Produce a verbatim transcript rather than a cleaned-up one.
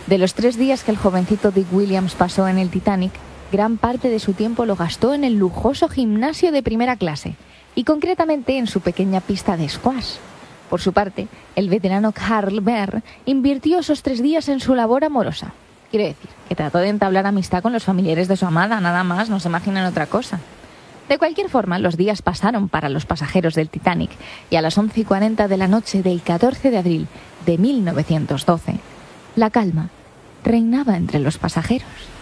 De los tres días que el jovencito Dick Williams pasó en el Titanic, gran parte de su tiempo lo gastó en el lujoso gimnasio de primera clase y concretamente en su pequeña pista de squash. Por su parte, el veterano Carl Behr invirtió esos tres días en su labor amorosa. Quiero decir, que trató de entablar amistad con los familiares de su amada, nada más, no se imaginen otra cosa. De cualquier forma, los días pasaron para los pasajeros del Titanic y a las once y cuarenta de la noche del catorce de abril de mil novecientos doce, la calma reinaba entre los pasajeros.